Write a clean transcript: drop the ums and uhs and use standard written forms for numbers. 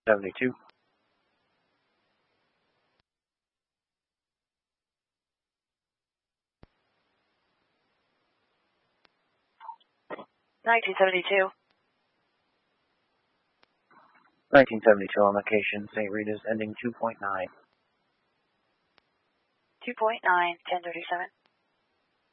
1972. 1972. 1972 on location, St. Rita's, ending 2.9. 2.9, 1037.